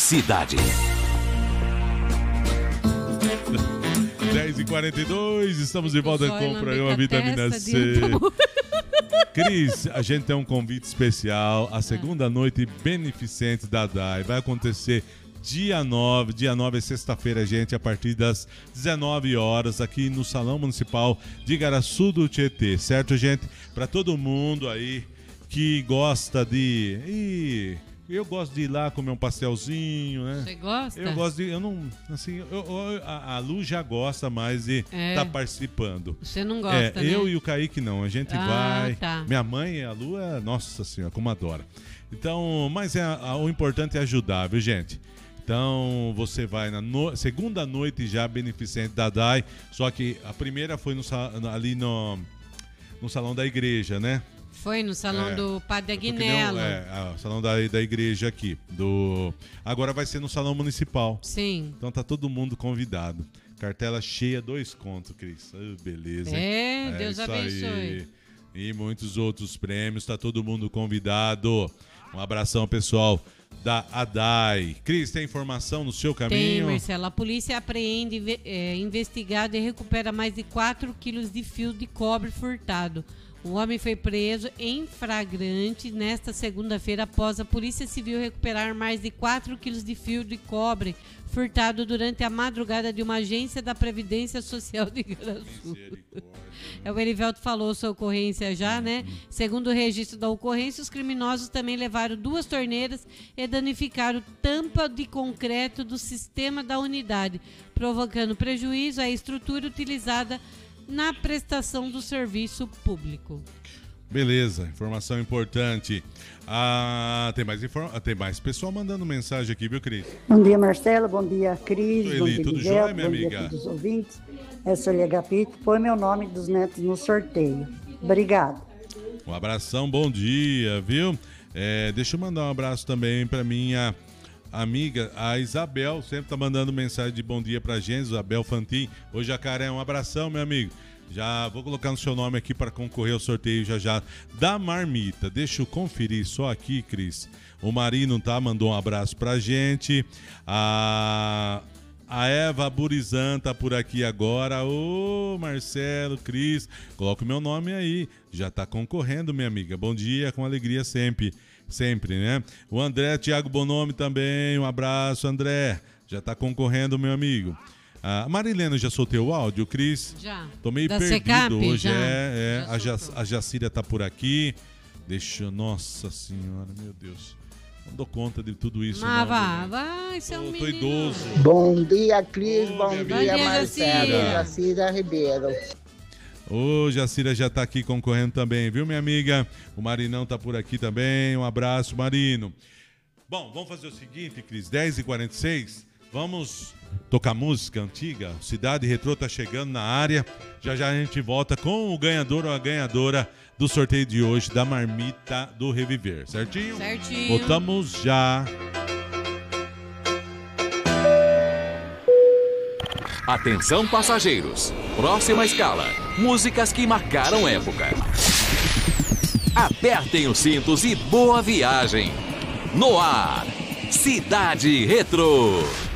Cidade. 10h42, estamos de volta com o programa Vitamina C. Cris, a gente tem um convite especial. A segunda noite beneficente da DAI vai acontecer dia 9 é sexta-feira, gente, a partir das 19 horas, aqui no Salão Municipal de Igaraçu do Tietê, certo, gente? Para todo mundo aí que gosta de... Eu gosto de ir lá comer um pastelzinho, né? Você gosta? Eu gosto de... Eu não... Assim, a Lu já gosta mais de estar participando. Você não gosta, né? Eu e o Kaique não. A gente vai... Tá. Minha mãe, a Lu, nossa senhora, como adora. Então, mas o importante é ajudar, viu, gente? Então, você vai na segunda noite já beneficente da DAI, só que a primeira foi ali no salão da igreja, né? Foi no salão do Padre Aguinello. O salão da igreja aqui. Agora vai ser no salão municipal. Sim. Então tá todo mundo convidado. Cartela cheia, 2 contos, Cris. Beleza. Deus abençoe. Aí. E muitos outros prêmios, tá todo mundo convidado. Um abração, pessoal da ADAI. Cris, tem informação no seu caminho? Tem, Marcelo. A polícia apreende investigado e recupera mais de 4 quilos de fio de cobre furtado. O homem foi preso em flagrante nesta segunda-feira após a Polícia Civil recuperar mais de 4 quilos de fio de cobre furtado durante a madrugada de uma agência da Previdência Social de Igaraçu. O Erivelto falou sua ocorrência já, né? Segundo o registro da ocorrência, os criminosos também levaram 2 torneiras e danificaram tampa de concreto do sistema da unidade, provocando prejuízo à estrutura utilizada na prestação do serviço público. Beleza, informação importante. Tem mais pessoal mandando mensagem aqui, viu, Cris? Bom dia, Marcelo. Bom dia, Cris. Oi, bom Eli, dia, tudo Miguel. jóia, minha bom amiga? Dia a todos os ouvintes. É Solia Gapito. Põe meu nome dos netos no sorteio. Obrigado. Um abração, bom dia, viu? Deixa eu mandar um abraço também para minha amiga, a Isabel, sempre tá mandando mensagem de bom dia pra gente, Isabel Fantin. Ô, Jacaré, um abração, meu amigo. Já vou colocar no seu nome aqui para concorrer ao sorteio já da marmita. Deixa eu conferir só aqui, Cris. O Marino mandou um abraço pra gente. A Eva Burizan tá por aqui agora. Ô, Marcelo, Cris, coloca o meu nome aí. Já tá concorrendo, minha amiga. Bom dia, com alegria sempre, né? O André Thiago Bonomi também, um abraço, André. Já tá concorrendo, meu amigo. A Marilena já soltei o áudio, Cris? Já. Tô meio da perdido Secap, hoje. Já a Jacíria tá por aqui. Nossa senhora, meu Deus. Não dou conta de tudo isso. Vai, seu menino. Tô idoso. Bom dia, Cris. Bom dia, Marcelo. Jacíria Ribeiro. Ô, Jacíria já tá aqui concorrendo também, viu, minha amiga? O Marinão tá por aqui também. Um abraço, Marino. Bom, vamos fazer o seguinte, Cris. 10h46. Vamos tocar música antiga. Cidade Retrô tá chegando na área. Já a gente volta com o ganhador ou a ganhadora do sorteio de hoje da marmita do Reviver. Certinho? Certinho. Voltamos já. Atenção, passageiros. Próxima escala. Músicas que marcaram época. Apertem os cintos e boa viagem. No ar, Cidade Retrô.